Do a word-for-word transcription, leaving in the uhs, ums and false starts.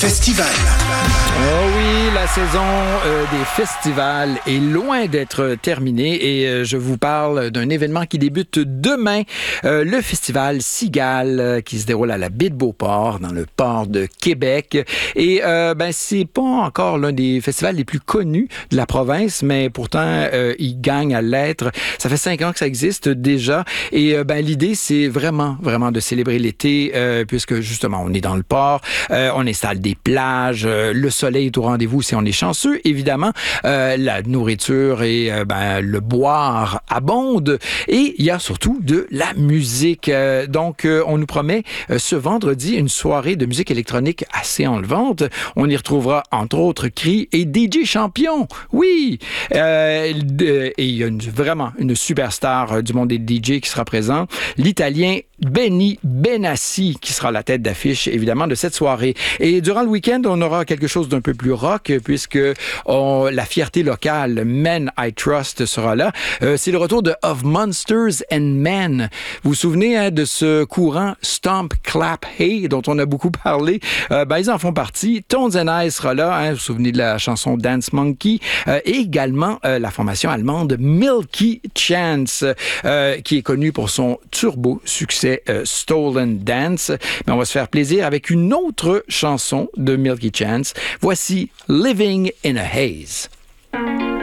festivals. Oh oui, la saison euh, des festivals est loin d'être terminée et euh, je vous parle d'un événement qui débute demain, euh, le festival Cigale euh, qui se déroule à la baie de Beauport, dans le port de Québec. Et euh, ben c'est pas encore l'un des festivals les plus connus de la province, mais pourtant euh, il gagne à l'être. Ça fait cinq ans que ça existe déjà et euh, ben l'idée c'est vraiment, vraiment de célébrer l'été euh, puisque justement on est dans le port, euh, on installe des plages, euh, le soleil est au rendez-vous si on est chanceux, évidemment. Euh, la nourriture et euh, ben, le boire abonde. Et il y a surtout de la musique. Euh, donc, euh, on nous promet euh, ce vendredi une soirée de musique électronique assez enlevante. On y retrouvera, entre autres, Cri et D J Champion. Oui! Euh, et il y a une, vraiment une superstar du monde des D J qui sera présent. L'Italien Benny Benassi qui sera la tête d'affiche, évidemment, de cette soirée. Et durant le week-end, on aura quelque chose d'un peu plus rock, puisque on, la fierté locale, Men I Trust, sera là. Euh, c'est le retour de Of Monsters and Men. Vous vous souvenez hein, de ce courant Stomp, Clap, Hey, dont on a beaucoup parlé? Euh, ben, ils en font partie. Tones and I sera là. Hein, vous vous souvenez de la chanson Dance Monkey? Euh, et également euh, la formation allemande Milky Chance, euh, qui est connue pour son turbo succès euh, Stolen Dance. Mais on va se faire plaisir avec une autre chanson de Milky Chance. Voici Living in a Haze.